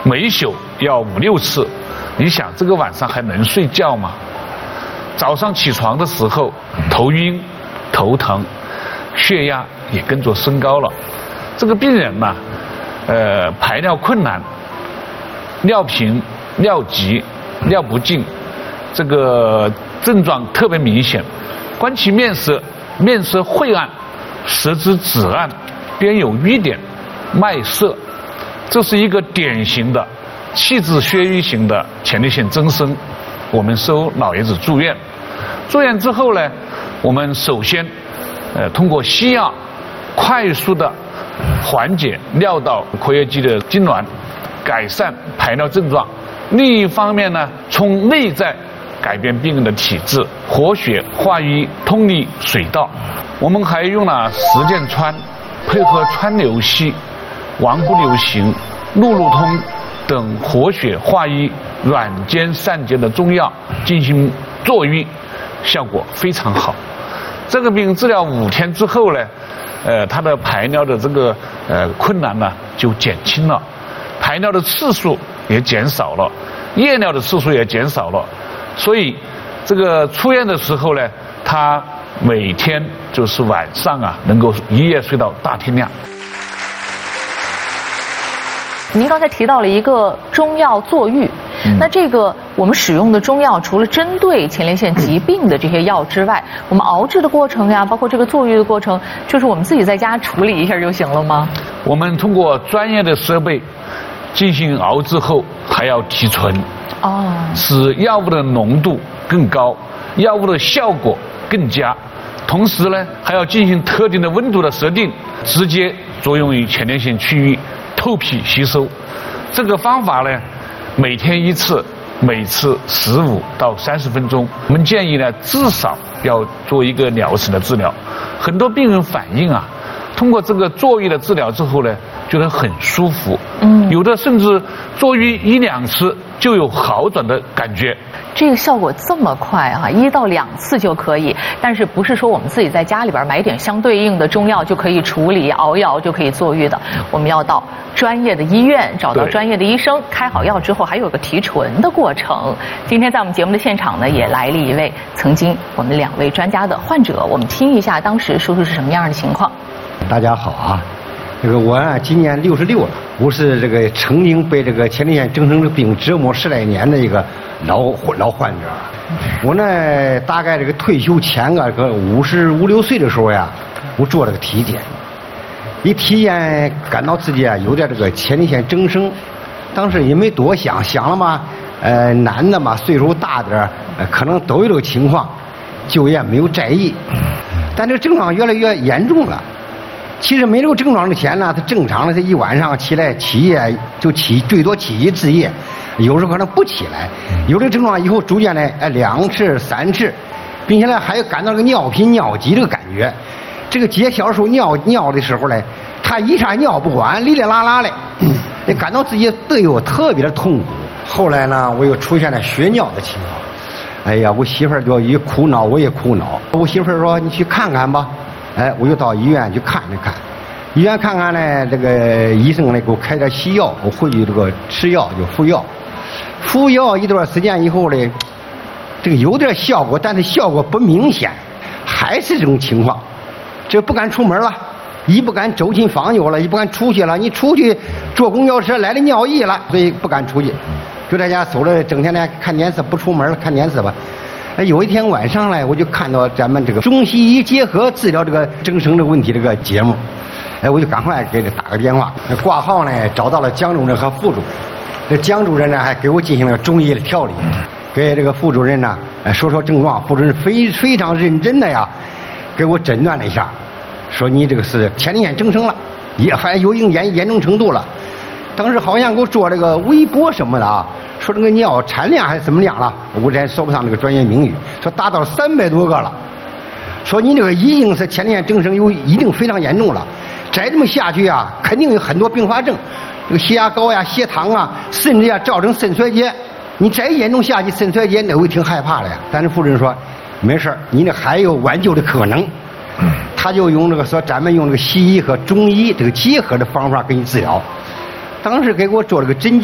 每宿要5、6次。你想这个晚上还能睡觉吗？早上起床的时候头晕、头疼，血压也跟着升高了。这个病人呢，排尿困难，尿频、尿急、尿不尽，这个症状特别明显。观其面色，面色晦暗，舌质紫暗，边有瘀点，脉涩，这是一个典型的气滞血瘀型的前列腺增生。我们收老爷子住院，住院之后呢，我们首先通过西药快速的缓解尿道括约肌的痉挛，改善排尿症状。另一方面呢，从内在改变病人的体质，活血化瘀，通利水道。我们还用了石剑川，配合川流系、王不留行、路路通等活血化瘀、软坚散结的中药进行坐浴，效果非常好。这个病治疗5天之后呢，他的排尿的这个困难呢就减轻了，排尿的次数也减少了，夜尿的次数也减少了。所以这个出院的时候呢，他每天就是晚上啊能够一夜睡到大天亮。 您刚才提到了一个中药坐浴，那这个我们使用的中药除了针对前列腺疾病的这些药之外，我们熬制的过程呀，包括这个坐浴的过程，就是我们自己在家处理一下就行了吗？我们通过专业的设备进行熬制后，还要提纯，使药物的浓度更高，药物的效果更佳。同时呢，还要进行特定的温度的设定，直接作用于前列腺区域，透皮吸收。这个方法呢，每天1次，每次15到30分钟。我们建议呢，至少要做一个疗程的治疗。很多病人反映啊，通过这个坐浴的治疗之后呢，觉得很舒服，有的甚至坐浴1、2次就有好转的感觉。这个效果这么快啊，1到2次就可以，但是不是说我们自己在家里边买点相对应的中药就可以处理，熬一熬就可以坐浴的。我们要到专业的医院，找到专业的医生，开好药之后还有个提纯的过程。今天在我们节目的现场呢，也来了一位曾经我们2位专家的患者，我们听一下当时叔叔是什么样的情况。 大家好啊，这个我今年66了，我是这个曾经被这个前列腺增生病折磨10来年的一个老患者。我呢，大概这个退休前个55、56岁的时候呀，我做了个体检，一体检感到自己啊有点这个前列腺增生，当时也没多想，想了嘛，男的嘛，岁数大点可能都有这个情况，就也没有在意。但这个症状越来越严重了。其实没这个症状之前呢，他正常的，他一晚上起来起夜就起，最多起1次夜，有时候可能不起来。有这个症状以后，逐渐的2次、3次，并且呢还有感到这个尿频、尿急这个感觉。这个解小时候尿的时候呢，他一下尿不管，哩哩啦啦的，也感到自己特别的痛苦。后来呢，我又出现了血尿的情况。哎呀，我媳妇儿就一苦恼，我也苦恼。我媳妇儿说：“你去看看吧。”我就到医院去看一看，医院看看呢，这个医生呢给我开点西药，我回去这个吃药就服药，服药一段时间以后呢，这个有点效果，但是效果不明显，还是这种情况，这不敢出门了，一不敢走进房间了，一不敢出去了，你出去坐公交车来了尿意了，所以不敢出去，就在家守着，整天呢看电视，不出门了，看电视吧。有一天晚上呢，我就看到咱们这个中西医结合治疗这个增生这个问题这个节目，我就赶快给他打个电话，挂号呢找到了江主任和副主任，这江主任呢还给我进行了中医的调理，给这个副主任呢说症状，副主任非常认真的呀，给我诊断了一下，说你这个是前列腺增生了，也反正有一定严重程度了。当时好像给我做这个微波什么的啊，说这个尿产量还是怎么样了，我才说不上这个专业名语，说达到300多个了，说你这个已经是前列腺增生已经非常严重了，再这么下去啊，肯定有很多并发症，这个血压高呀、血糖啊，甚至造成肾衰竭。你再严重下去肾衰竭，那我挺害怕的呀。但是夫人说没事，你那还有挽救的可能。他就用这个说咱们用这个西医和中医这个结合的方法给你治疗。当时给我做了个针灸。